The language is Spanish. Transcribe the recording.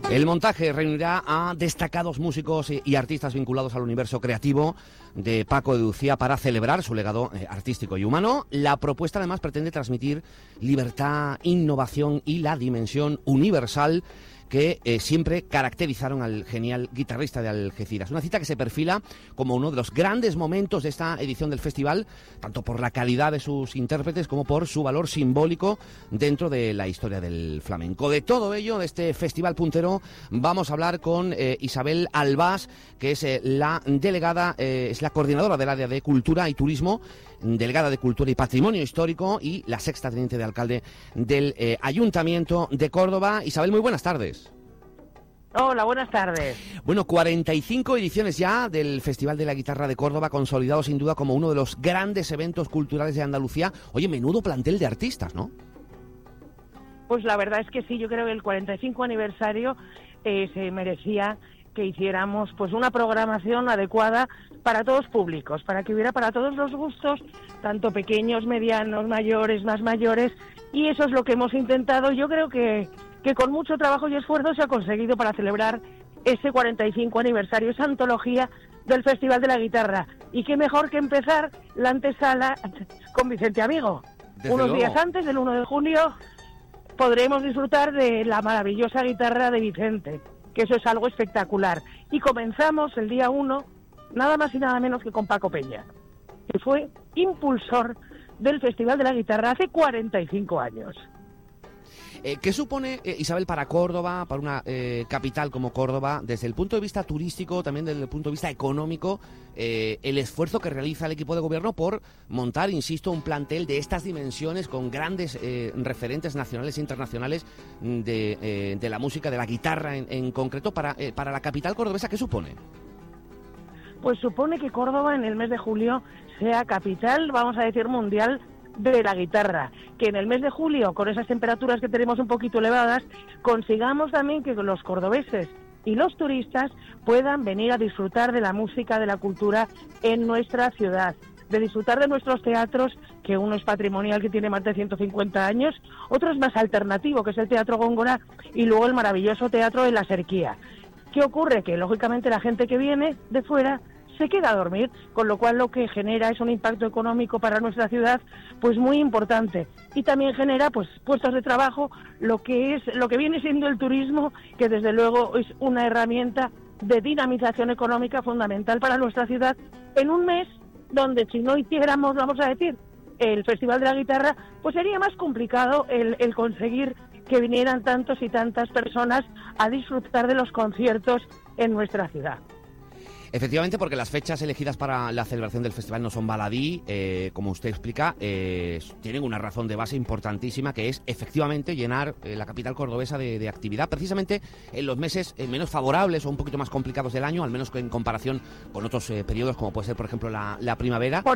El montaje reunirá a destacados músicos y artistas vinculados al universo creativo de Paco de Lucía para celebrar su legado artístico y humano. La propuesta además pretende transmitir libertad, innovación y la dimensión universal que siempre caracterizaron al genial guitarrista de Algeciras. Una cita que se perfila como uno de los grandes momentos de esta edición del festival, tanto por la calidad de sus intérpretes como por su valor simbólico dentro de la historia del flamenco. De todo ello, de este festival puntero, vamos a hablar con Isabel Albás, que es la delegada, es la coordinadora del área de Cultura y Turismo, delegada de Cultura y Patrimonio Histórico y la sexta teniente de alcalde del Ayuntamiento de Córdoba. Isabel, muy buenas tardes. Hola, buenas tardes. Bueno, 45 ediciones ya del Festival de la Guitarra de Córdoba, consolidado sin duda como uno de los grandes eventos culturales de Andalucía. Oye, menudo plantel de artistas, ¿no? Pues la verdad es que sí, yo creo que el 45 aniversario se merecía que hiciéramos pues una programación adecuada para todos públicos, para que hubiera para todos los gustos, tanto pequeños, medianos, mayores, más mayores, y eso es lo que hemos intentado. Yo creo que con mucho trabajo y esfuerzo se ha conseguido para celebrar ese 45 aniversario, esa antología del Festival de la Guitarra. Y qué mejor que empezar la antesala con Vicente Amigo. Unos días antes, del 1 de junio, podremos disfrutar de la maravillosa guitarra de Vicente, que eso es algo espectacular. Y comenzamos el día 1, nada más y nada menos que con Paco Peña, que fue impulsor del Festival de la Guitarra hace 45 años. ¿Qué supone, Isabel, para Córdoba, para una capital como Córdoba, desde el punto de vista turístico, también desde el punto de vista económico, el esfuerzo que realiza el equipo de gobierno por montar, insisto, un plantel de estas dimensiones con grandes referentes nacionales e internacionales de la música, de la guitarra en concreto, para la capital cordobesa? ¿Qué supone? Pues supone que Córdoba en el mes de julio sea capital, vamos a decir, mundial de la guitarra, que en el mes de julio, con esas temperaturas que tenemos un poquito elevadas, consigamos también que los cordobeses y los turistas puedan venir a disfrutar de la música, de la cultura en nuestra ciudad, de disfrutar de nuestros teatros, que uno es patrimonial, que tiene más de 150 años, otro es más alternativo, que es el Teatro Góngora, y luego el maravilloso Teatro de la Serquía. ¿Qué ocurre? Que lógicamente la gente que viene de fuera se queda a dormir, con lo cual lo que genera es un impacto económico para nuestra ciudad pues muy importante, y también genera pues puestos de trabajo, lo que viene siendo el turismo, que desde luego es una herramienta de dinamización económica fundamental para nuestra ciudad, en un mes donde si no hiciéramos, vamos a decir, el Festival de la Guitarra, pues sería más complicado el conseguir que vinieran tantos y tantas personas a disfrutar de los conciertos en nuestra ciudad. Efectivamente, porque las fechas elegidas para la celebración del festival no son baladí, como usted explica, tienen una razón de base importantísima, que es efectivamente llenar la capital cordobesa de actividad, precisamente en los meses menos favorables o un poquito más complicados del año, al menos en comparación con otros periodos, como puede ser, por ejemplo, la primavera.